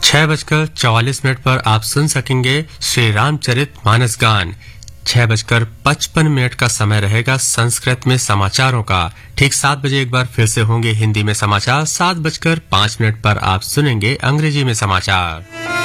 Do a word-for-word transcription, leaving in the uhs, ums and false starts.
छह बजकर चौवालीस मिनट पर आप सुन सकेंगे श्री रामचरित मानस गान। छह बजकर पचपन मिनट का समय रहेगा संस्कृत में समाचारों का। ठीक सात बजे एक बार फिर से होंगे हिंदी में समाचार। सात बजकर पांच मिनट पर आप सुनेंगे अंग्रेजी में समाचार।